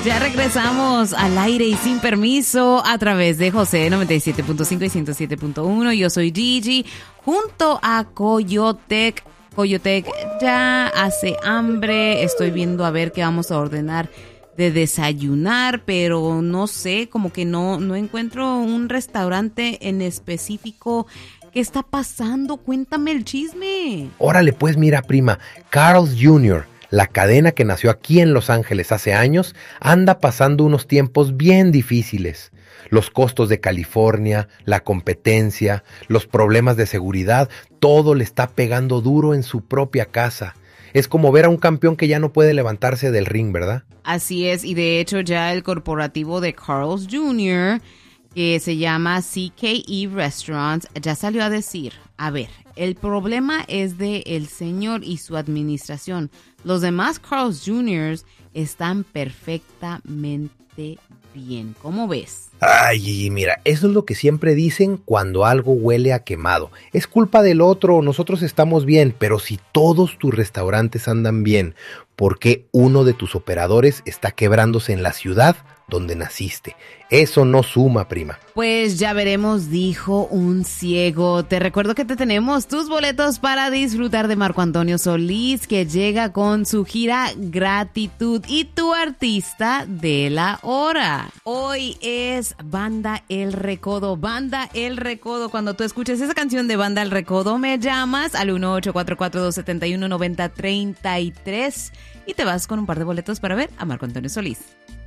Ya regresamos al aire y sin permiso a través de José 97.5 y 107.1. Yo soy Gigi junto a Coyotec. Coyotec ya hace hambre. Estoy viendo a ver qué vamos a ordenar de desayunar, pero no sé, como que no encuentro un restaurante en específico. ¿Qué está pasando? Cuéntame el chisme. Órale, pues mira, prima, Carl's Jr., la cadena que nació aquí en Los Ángeles hace años, anda pasando unos tiempos bien difíciles. Los costos de California, la competencia, los problemas de seguridad, todo le está pegando duro en su propia casa. Es como ver a un campeón que ya no puede levantarse del ring, ¿verdad? Así es, y de hecho ya el corporativo de Carl's Jr., que se llama CKE Restaurants, ya salió a decir, a ver, el problema es de el señor y su administración. Los demás Carl's Jr. están perfectamente bien. ¿Cómo ves? Ay, mira, eso es lo que siempre dicen cuando algo huele a quemado. Es culpa del otro, nosotros estamos bien, pero si todos tus restaurantes andan bien, ¿por qué uno de tus operadores está quebrándose en la ciudad donde naciste? Eso no suma, prima. Pues ya veremos, dijo un ciego. Te recuerdo que te tenemos tus boletos para disfrutar de Marco Antonio Solís, que llega con su gira Gratitud, y tu artista de la hora. Hoy es Banda El Recodo. Banda El Recodo. Cuando tú escuches esa canción de Banda El Recodo, me llamas al 1-844-271-9033 y te vas con un par de boletos para ver a Marco Antonio Solís.